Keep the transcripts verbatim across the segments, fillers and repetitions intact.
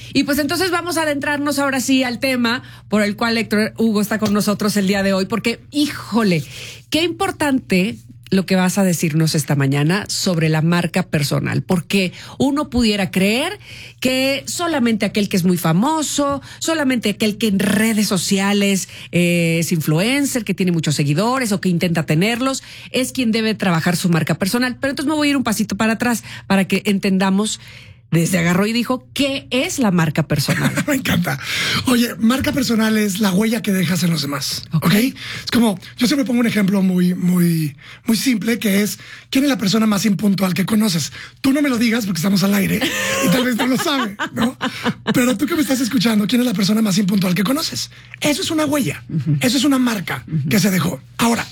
Y pues entonces vamos a adentrarnos ahora sí al tema por el cual Héctor Hugo está con nosotros el día de hoy, porque, híjole, qué importante lo que vas a decirnos esta mañana sobre la marca personal, porque uno pudiera creer que solamente aquel que es muy famoso, solamente aquel que en redes sociales eh, es influencer, que tiene muchos seguidores o que intenta tenerlos, es quien debe trabajar su marca personal. Pero entonces me voy a ir un pasito para atrás para que entendamos. Desde agarró y dijo, ¿qué es la marca personal? Me encanta. Oye, marca personal es la huella que dejas en los demás. ¿Ok? ¿Okay? Es como, yo siempre pongo un ejemplo muy, muy, muy simple, que es, ¿quién es la persona más impuntual que conoces? Tú no me lo digas porque estamos al aire y tal vez no lo sabe, ¿no? Pero tú que me estás escuchando, ¿quién es la persona más impuntual que conoces? Eso es una huella. Uh-huh. Eso es una marca uh-huh. que se dejó. Ahora,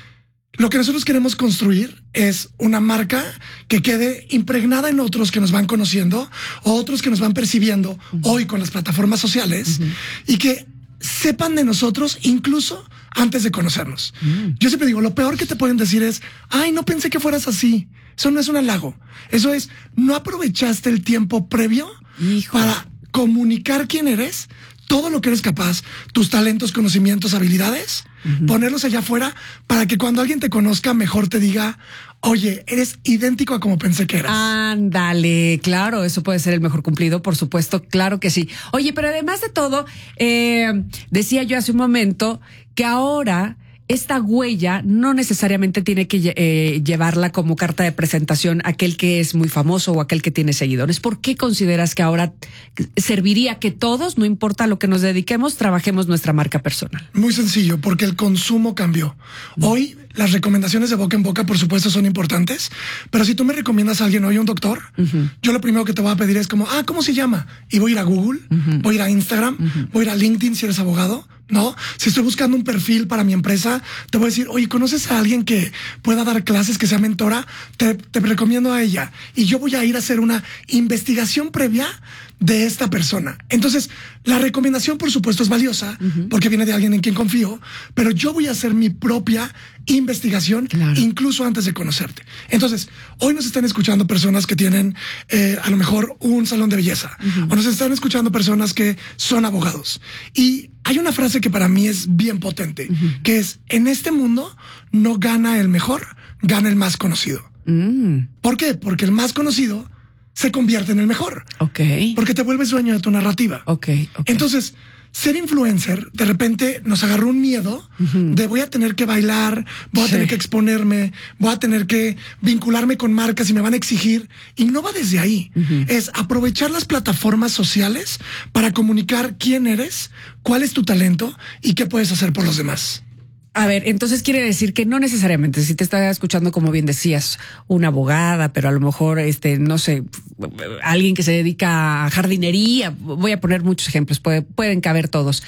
lo que nosotros queremos construir es una marca que quede impregnada en otros que nos van conociendo o otros que nos van percibiendo uh-huh. hoy con las plataformas sociales uh-huh. y que sepan de nosotros incluso antes de conocernos. Uh-huh. Yo siempre digo, lo peor que te pueden decir es, ay, no pensé que fueras así. Eso no es un halago. Eso es, no aprovechaste el tiempo previo Hijo. para comunicar quién eres, todo lo que eres capaz, tus talentos, conocimientos, habilidades, uh-huh. ponerlos allá afuera para que cuando alguien te conozca mejor te diga, oye, eres idéntico a como pensé que eras. Ándale, claro, eso puede ser el mejor cumplido, por supuesto, claro que sí. Oye, pero además de todo, eh, decía yo hace un momento que ahora esta huella no necesariamente tiene que eh, llevarla como carta de presentación aquel que es muy famoso o aquel que tiene seguidores. ¿Por qué consideras que ahora serviría que todos, no importa a lo que nos dediquemos, trabajemos nuestra marca personal? Muy sencillo, porque el consumo cambió. Hoy las recomendaciones de boca en boca, por supuesto, son importantes, pero si tú me recomiendas a alguien hoy, un doctor, uh-huh. yo lo primero que te voy a pedir es como, ah, ¿cómo se llama? Y voy a ir a Google, uh-huh. voy a ir a Instagram, uh-huh. voy a ir a LinkedIn si eres abogado, ¿no? Si estoy buscando un perfil para mi empresa, te voy a decir, oye, ¿conoces a alguien que pueda dar clases, que sea mentora? Te, te recomiendo a ella. Y yo voy a ir a hacer una investigación previa de esta persona. Entonces, la recomendación, por supuesto, es valiosa, uh-huh. porque viene de alguien en quien confío, pero yo voy a hacer mi propia investigación, claro. incluso antes de conocerte. Entonces, hoy nos están escuchando personas que tienen eh, a lo mejor un salón de belleza, uh-huh. o nos están escuchando personas que son abogados. Y hay una frase que para mí es bien potente, uh-huh. que es, en este mundo no gana el mejor, gana el más conocido. Mm. ¿Por qué? Porque el más conocido se convierte en el mejor. Ok. Porque te vuelves dueño de tu narrativa. Ok, ok. Entonces, ser influencer, de repente nos agarró un miedo uh-huh. de voy a tener que bailar, voy a sí. tener que exponerme, voy a tener que vincularme con marcas y me van a exigir. Y no va desde ahí. Uh-huh. Es aprovechar las plataformas sociales para comunicar quién eres, cuál es tu talento y qué puedes hacer por los demás. A ver, entonces quiere decir que no necesariamente, si te está escuchando, como bien decías, una abogada, pero a lo mejor, este, no sé, alguien que se dedica a jardinería, voy a poner muchos ejemplos, puede, pueden caber todos.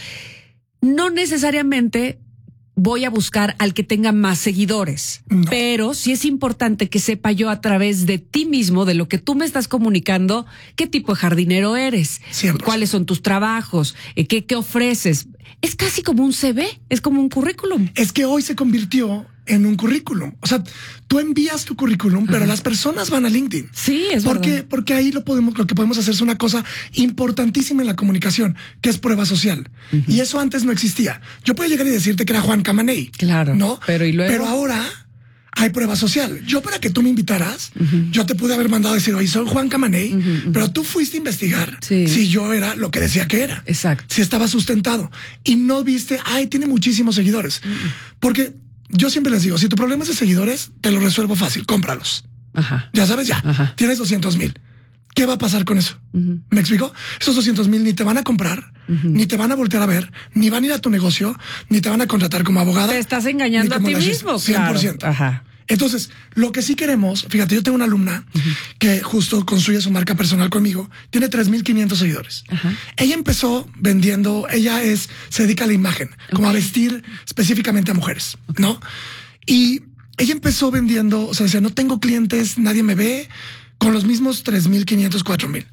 No necesariamente voy a buscar al que tenga más seguidores, no. pero sí es importante que sepa yo a través de ti mismo, de lo que tú me estás comunicando, qué tipo de jardinero eres, Siempre. cuáles son tus trabajos, qué, qué ofreces. Es casi como un C V, es como un currículum. Es que hoy se convirtió en un currículum. O sea, tú envías tu currículum, pero uh-huh. las personas van a LinkedIn. Sí, es ¿Por verdad. qué? Porque ahí lo podemos, lo que podemos hacer es una cosa importantísima en la comunicación, que es prueba social. Uh-huh. Y eso antes no existía. Yo puedo llegar y decirte que era Juan Camaney. Claro. ¿No? Pero, ¿y luego? Pero ahora hay prueba social. Yo, para que tú me invitaras, uh-huh. yo te pude haber mandado a decir, oye, soy Juan Camaney, uh-huh, uh-huh. pero tú fuiste a investigar sí. si yo era lo que decía que era. Exacto. Si estaba sustentado. Y no viste, ay, tiene muchísimos seguidores. Uh-huh. Porque yo siempre les digo, si tu problema es de seguidores, te lo resuelvo fácil, cómpralos. Ajá. Ya sabes, ya. Ajá. Tienes doscientos mil. ¿Qué va a pasar con eso? Uh-huh. ¿Me explico? Esos doscientos mil ni te van a comprar, uh-huh. ni te van a voltear a ver, ni van a ir a tu negocio, ni te van a contratar como abogada. Te estás engañando a ti mismo, cien por ciento. Claro. Ajá. Entonces, lo que sí queremos, fíjate, yo tengo una alumna uh-huh. que justo construye su marca personal conmigo, tiene tres mil quinientos seguidores. Uh-huh. Ella empezó vendiendo, ella es, se dedica a la imagen, okay. como a vestir específicamente a mujeres, okay. ¿no? Y ella empezó vendiendo, o sea, decía, no tengo clientes, nadie me ve, con los mismos tres mil quinientos, cuatro mil.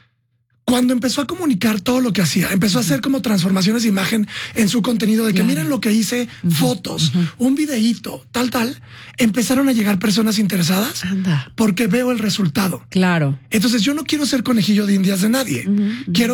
Cuando empezó a comunicar todo lo que hacía, empezó uh-huh. a hacer como transformaciones de imagen en su contenido, de que claro. miren lo que hice, uh-huh. fotos, uh-huh. un videíto, tal, tal, empezaron a llegar personas interesadas Anda. porque veo el resultado. Claro. Entonces yo no quiero ser conejillo de indias de nadie. Uh-huh. Quiero